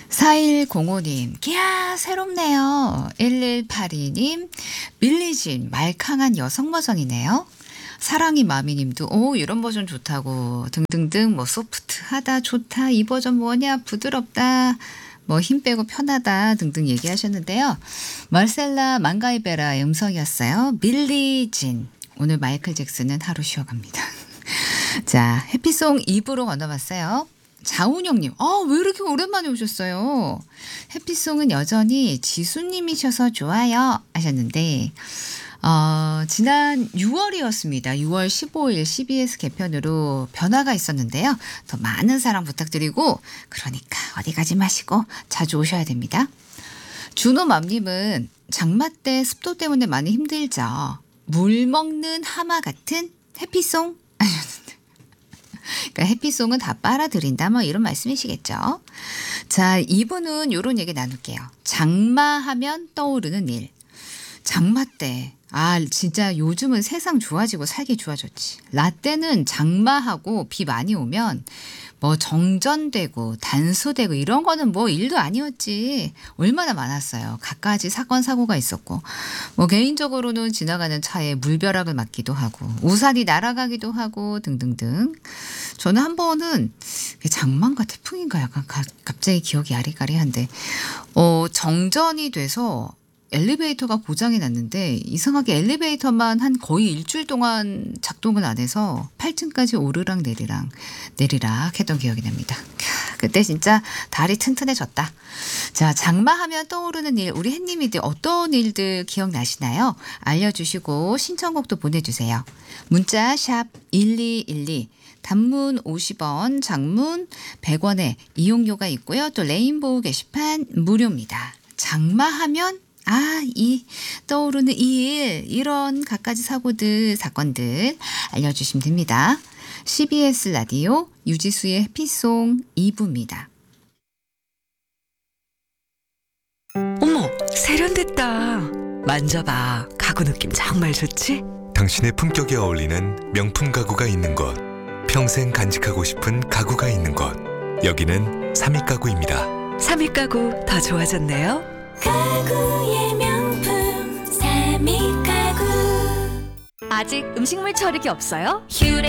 4105님, 기야, 새롭네요. 1182님, 밀리진, 말캉한 여성 버전이네요. 사랑이 마미님도, 오, 이런 버전 좋다고, 등등등, 뭐, 소프트하다, 좋다, 이 버전 뭐냐, 부드럽다, 뭐, 힘 빼고 편하다, 등등 얘기하셨는데요. 말셀라 망가이베라의 음성이었어요. 밀리진. 오늘 마이클 잭슨은 하루 쉬어갑니다. 자, 해피송 2부로 건너봤어요. 자운영님, 왜 이렇게 오랜만에 오셨어요? 해피송은 여전히 지수님이셔서 좋아요 하셨는데, 지난 6월이었습니다. 6월 15일 CBS 개편으로 변화가 있었는데요. 더 많은 사랑 부탁드리고, 그러니까 어디 가지 마시고 자주 오셔야 됩니다. 준호맘님은 장마 때 습도 때문에 많이 힘들죠. 물 먹는 하마 같은 해피송 하셨는데, 그러니까 해피송은 다 빨아들인다 뭐 이런 말씀이시겠죠. 자, 이분은 이런 얘기 나눌게요. 장마하면 떠오르는 일. 장마 때 진짜 요즘은 세상 좋아지고 살기 좋아졌지. 라떼는 장마하고 비 많이 오면 뭐 정전되고 단수되고 이런 거는 뭐 일도 아니었지. 얼마나 많았어요. 갖가지 사건 사고가 있었고, 뭐 개인적으로는 지나가는 차에 물벼락을 맞기도 하고 우산이 날아가기도 하고 등등등. 저는 한 번은 장마인가 태풍인가 약간 갑자기 기억이 아리까리한데 정전이 돼서 엘리베이터가 고장이 났는데 이상하게 엘리베이터만 한 거의 일주일 동안 작동을 안 해서 8층까지 오르락 내리락 했던 기억이 납니다. 그때 진짜 다리 튼튼해졌다. 자, 장마하면 떠오르는 일, 우리 햇님이들 어떤 일들 기억나시나요? 알려주시고 신청곡도 보내주세요. 문자 샵 1212, 단문 50원, 장문 100원에 이용료가 있고요. 또 레인보우 게시판 무료입니다. 장마하면 떠오르는 이 일, 이런 갖가지 사건들 알려주시면 됩니다. CBS 라디오 유지수의 해피송 2부입니다. 어머, 세련됐다. 만져봐. 가구 느낌 정말 좋지? 당신의 품격에 어울리는 명품 가구가 있는 곳. 평생 간직하고 싶은 가구가 있는 곳. 여기는 삼익가구입니다. 삼익가구 더 좋아졌네요. 가구의 명품 삼익가구. 아직 음식물 처리기 없어요? 휴대